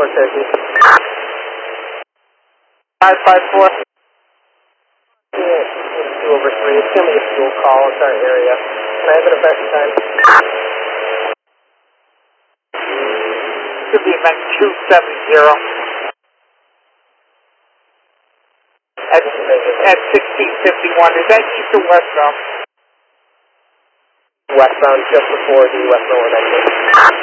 Turkey. 554. Yeah, 2/3. It's going to be a fuel call. It's our area. Can I have an effective time? Should be event 270 at 1651. Is that east or westbound? Westbound, just before the West Norwood exit.